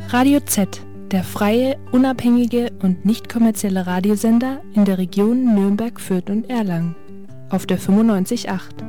Radio Z, der freie, unabhängige und nicht kommerzielle Radiosender in der Region Nürnberg, Fürth und Erlangen. Auf der 95.8.